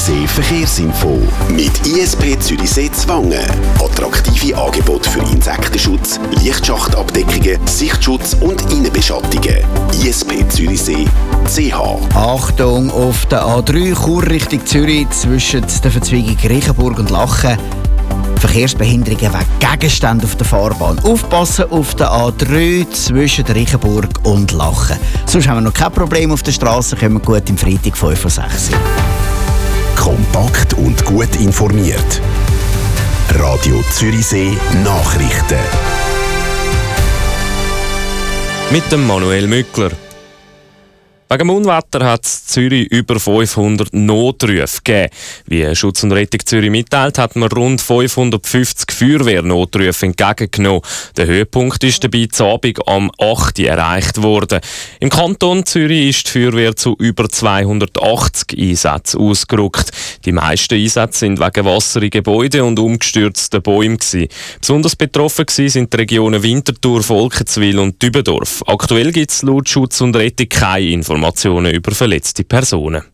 Zürichsee Verkehrsinfo. Mit ISP Zürichsee Zwangen. Attraktive Angebote für Insektenschutz, Lichtschachtabdeckungen, Sichtschutz und Innenbeschattungen. ISP Zürichsee CH. Achtung auf der A3 Chur Richtung Zürich zwischen der Verzweigung Riechenburg und Lachen. Verkehrsbehinderungen wegen Gegenständen auf der Fahrbahn. Aufpassen auf der A3 zwischen der Riechenburg und Lachen. Sonst haben wir noch kein Problem auf der Straße, können wir gut im Freitag 5 vor 6 sein. Kompakt und gut informiert. Radio Zürichsee Nachrichten. Mit dem Manuel Mückler. Wegen dem Unwetter hat es Zürich über 500 Notrufe gegeben. Wie Schutz und Rettung Zürich mitteilt, hat man rund 550 Feuerwehrnotrufe entgegengenommen. Der Höhepunkt ist dabei zu Abend am 8. erreicht worden. Im Kanton Zürich ist die Feuerwehr zu über 280 Einsätzen ausgerückt. Die meisten Einsätze sind wegen Wasser in Gebäuden und umgestürzten Bäumen gewesen. Besonders betroffen sind die Regionen Winterthur, Volkenswil und Dübendorf. Aktuell gibt es laut Schutz und Rettung keine Informationen über verletzte Personen.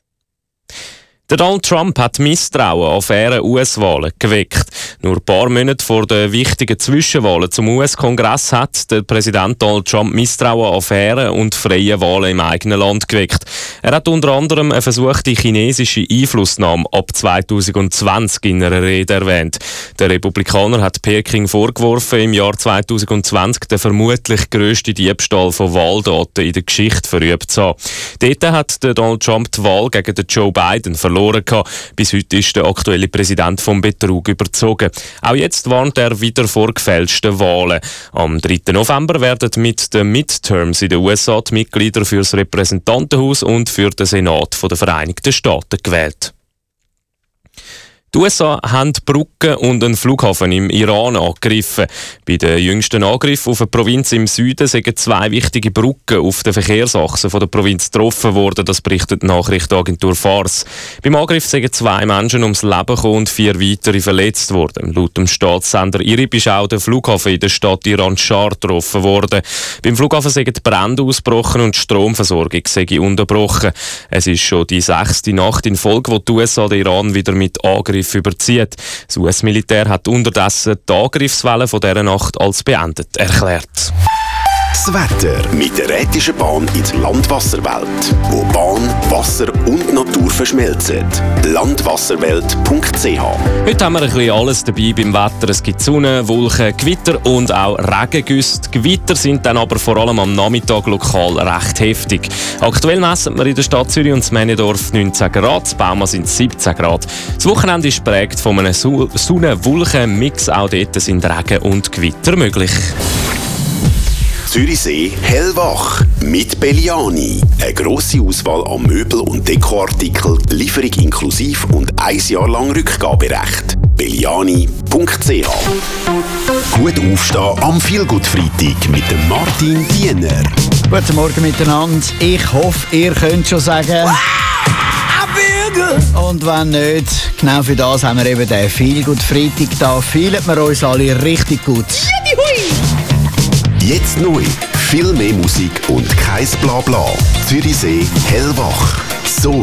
Der Donald Trump hat Misstrauen an faire US-Wahlen geweckt. Nur ein paar Monate vor den wichtigen Zwischenwahlen zum US-Kongress hat der Präsident Donald Trump Misstrauen an fairen und freien Wahlen im eigenen Land geweckt. Er hat unter anderem eine versuchte chinesische Einflussnahme ab 2020 in einer Rede erwähnt. Der Republikaner hat Peking vorgeworfen, im Jahr 2020 den vermutlich grössten Diebstahl von Wahldaten in der Geschichte verübt zu haben. Dort hat der Donald Trump die Wahl gegen den Joe Biden verloren. Bis heute ist der aktuelle Präsident vom Betrug überzogen. Auch jetzt warnt er wieder vor gefälschten Wahlen. Am 3. November werden mit den Midterms in den USA die Mitglieder für das Repräsentantenhaus und für den Senat der Vereinigten Staaten gewählt. Die USA haben Brücken und einen Flughafen im Iran angegriffen. Bei den jüngsten Angriffen auf eine Provinz im Süden sind 2 wichtige Brücken auf der Verkehrsachse der Provinz getroffen worden, das berichtet die Nachrichtenagentur Fars. Beim Angriff sind 2 Menschen ums Leben gekommen und 4 weitere verletzt worden. Laut dem Staatssender IRIB ist auch der Flughafen in der Stadt Iran-Schar getroffen worden. Beim Flughafen sind Brände ausgebrochen und die Stromversorgung sei unterbrochen. Es ist schon die 6. Nacht in Folge, wo die USA den Iran wieder mit Angriffen überzieht. Das US-Militär hat unterdessen die Angriffswelle von dieser Nacht als beendet erklärt. Das Wetter mit der Rätischen Bahn in die Landwasserwelt, wo Bahn, Wasser und Natur verschmelzen. Landwasserwelt.ch. Heute haben wir ein bisschen alles dabei beim Wetter. Es gibt Sonne, Wolken, Gewitter und auch Regengüsse. Die Gewitter sind dann aber vor allem am Nachmittag lokal recht heftig. Aktuell messen wir in der Stadt Zürich und Männedorf 19 Grad, in Bauma sind 17 Grad. Das Wochenende ist geprägt von einem Sonne-Wolken-Mix. Auch dort sind Regen und Gewitter möglich. Zürichsee hellwach mit Belliani. Eine grosse Auswahl an Möbel- und Dekoartikeln, Lieferung inklusive und 1 Jahr lang Rückgaberecht. Belliani.ch. Gut aufstehen am Feelgood-Freitag mit dem Martin Diener. Guten Morgen miteinander. Ich hoffe, ihr könnt schon sagen... Und wenn nicht, genau für das haben wir eben den Feelgood-Freitag da. Fühlen wir uns alle richtig gut. Jetzt neu. Viel mehr Musik und kein Blabla. Zürichsee hellwach. So